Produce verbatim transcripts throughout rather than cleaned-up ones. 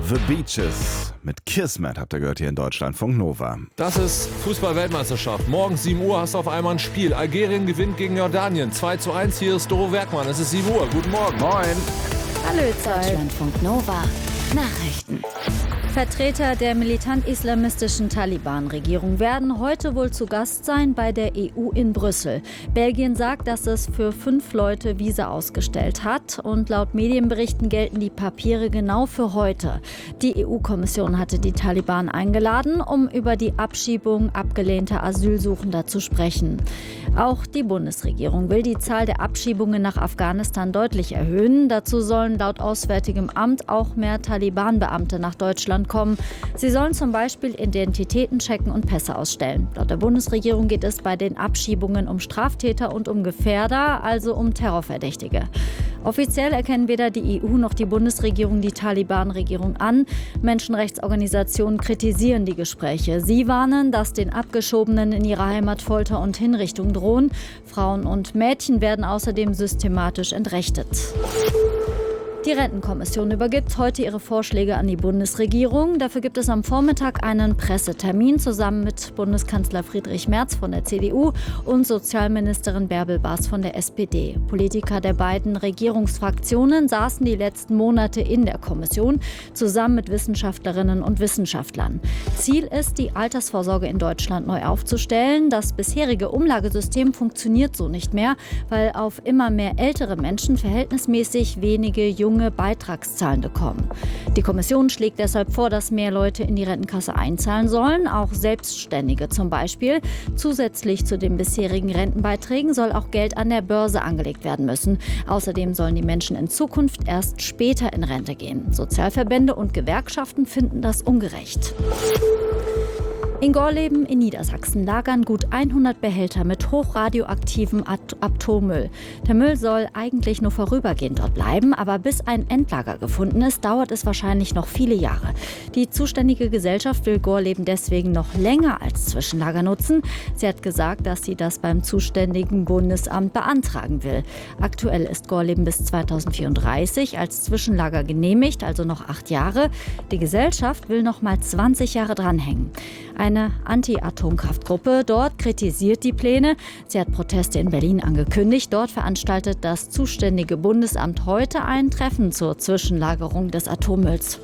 The Beaches mit Kismet habt ihr gehört hier in Deutschlandfunk Nova. Das ist Fußball-Weltmeisterschaft. Morgens sieben Uhr hast du auf einmal ein Spiel. Algerien gewinnt gegen Jordanien. zwei zu eins. Hier ist Doro Werkmann. Es ist sieben Uhr. Guten Morgen. Moin. Hallo Deutschlandfunk Nova. Nachrichten. Vertreter der militant-islamistischen Taliban-Regierung werden heute wohl zu Gast sein bei der E U in Brüssel. Belgien sagt, dass es für fünf Leute Visa ausgestellt hat. Und laut Medienberichten gelten die Papiere genau für heute. Die E U-Kommission hatte die Taliban eingeladen, um über die Abschiebung abgelehnter Asylsuchender zu sprechen. Auch die Bundesregierung will die Zahl der Abschiebungen nach Afghanistan deutlich erhöhen. Dazu sollen laut Auswärtigem Amt auch mehr Taliban-Beamte nach Deutschland kommen. Sie sollen zum Beispiel Identitäten checken und Pässe ausstellen. Laut der Bundesregierung geht es bei den Abschiebungen um Straftäter und um Gefährder, also um Terrorverdächtige. Offiziell erkennen weder die E U noch die Bundesregierung die Taliban-Regierung an. Menschenrechtsorganisationen kritisieren die Gespräche. Sie warnen, dass den Abgeschobenen in ihrer Heimat Folter und Hinrichtung drohen. Frauen und Mädchen werden außerdem systematisch entrechtet. Die Rentenkommission übergibt heute ihre Vorschläge an die Bundesregierung. Dafür gibt es am Vormittag einen Pressetermin zusammen mit Bundeskanzler Friedrich Merz von der C D U und Sozialministerin Bärbel Baas von der S P D. Politiker der beiden Regierungsfraktionen saßen die letzten Monate in der Kommission zusammen mit Wissenschaftlerinnen und Wissenschaftlern. Ziel ist, die Altersvorsorge in Deutschland neu aufzustellen. Das bisherige Umlagesystem funktioniert so nicht mehr, weil auf immer mehr ältere Menschen verhältnismäßig wenige junge Beitragszahlende kommen. Die Kommission schlägt deshalb vor, dass mehr Leute in die Rentenkasse einzahlen sollen, auch Selbstständige zum Beispiel. Zusätzlich zu den bisherigen Rentenbeiträgen soll auch Geld an der Börse angelegt werden müssen. Außerdem sollen die Menschen in Zukunft erst später in Rente gehen. Sozialverbände und Gewerkschaften finden das ungerecht. In Gorleben in Niedersachsen lagern gut hundert Behälter mit hochradioaktivem Atommüll. Der Müll soll eigentlich nur vorübergehend dort bleiben, aber bis ein Endlager gefunden ist, dauert es wahrscheinlich noch viele Jahre. Die zuständige Gesellschaft will Gorleben deswegen noch länger als Zwischenlager nutzen. Sie hat gesagt, dass sie das beim zuständigen Bundesamt beantragen will. Aktuell ist Gorleben bis zweitausendvierunddreißig als Zwischenlager genehmigt, also noch acht Jahre. Die Gesellschaft will noch mal zwanzig Jahre dranhängen. Eine Anti-Atomkraftgruppe dort kritisiert die Pläne. Sie hat Proteste in Berlin angekündigt. Dort veranstaltet das zuständige Bundesamt heute ein Treffen zur Zwischenlagerung des Atommülls.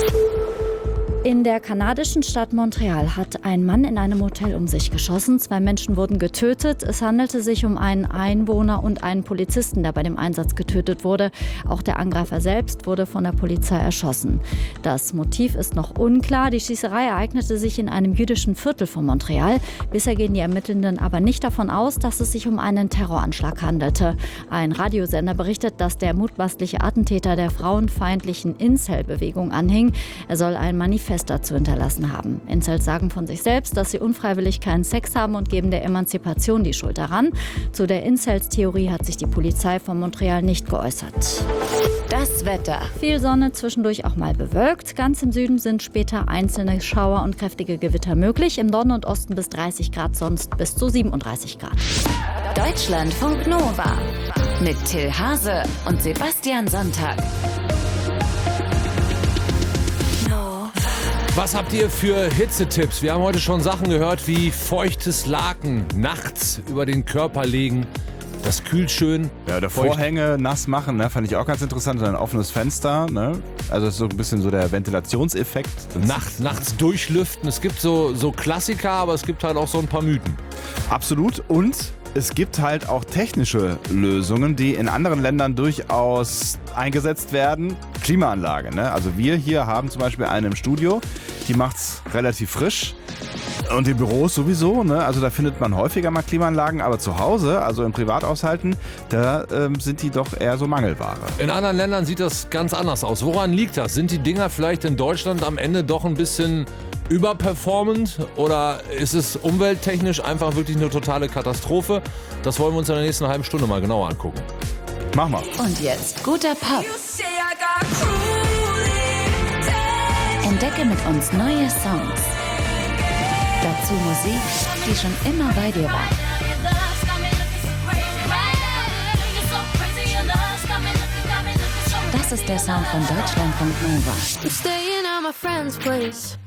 In der kanadischen Stadt Montreal hat ein Mann in einem Hotel um sich geschossen. Zwei Menschen wurden getötet. Es handelte sich um einen Einwohner und einen Polizisten, der bei dem Einsatz getötet wurde. Auch der Angreifer selbst wurde von der Polizei erschossen. Das Motiv ist noch unklar. Die Schießerei ereignete sich in einem jüdischen Viertel von Montreal. Bisher gehen die Ermittelnden aber nicht davon aus, dass es sich um einen Terroranschlag handelte. Ein Radiosender berichtet, dass der mutmaßliche Attentäter der frauenfeindlichen Incel-Bewegung anhing. Er soll ein Manifest dazu hinterlassen haben. Incels sagen von sich selbst, dass sie unfreiwillig keinen Sex haben und geben der Emanzipation die Schuld daran. Zu der Incels-Theorie hat sich die Polizei von Montreal nicht geäußert. Das Wetter. Viel Sonne, zwischendurch auch mal bewölkt. Ganz im Süden sind später einzelne Schauer und kräftige Gewitter möglich. Im Norden und Osten bis dreißig Grad, sonst bis zu siebenunddreißig Grad. Deutschlandfunk Nova mit Till Hase und Sebastian Sonntag. Was habt ihr für Hitzetipps? Wir haben heute schon Sachen gehört wie feuchtes Laken nachts über den Körper legen. Das kühlt schön. Ja, der Vorhänge nass machen, ne, fand ich auch ganz interessant. Und ein offenes Fenster, ne? Also das ist so ein bisschen so der Ventilationseffekt. Nacht, nachts durchlüften. Es gibt so, so Klassiker, aber es gibt halt auch so ein paar Mythen. Absolut. Und es gibt halt auch technische Lösungen, die in anderen Ländern durchaus eingesetzt werden. Klimaanlage, ne? Also wir hier haben zum Beispiel eine im Studio, die macht's relativ frisch. Und in Büros sowieso, ne? Also da findet man häufiger mal Klimaanlagen, aber zu Hause, also im Privathaushalten, da ähm, sind die doch eher so Mangelware. In anderen Ländern sieht das ganz anders aus. Woran liegt das? Sind die Dinger vielleicht in Deutschland am Ende doch ein bisschen überperformend oder ist es umwelttechnisch einfach wirklich eine totale Katastrophe? Das wollen wir uns in der nächsten halben Stunde mal genauer angucken. Mach mal. Und jetzt guter Pop. Entdecke mit uns neue Songs. Dazu Musik, die schon immer bei dir war. Das Das ist der Sound von Deutschlandfunk Nova. I'm staying at my friend's place.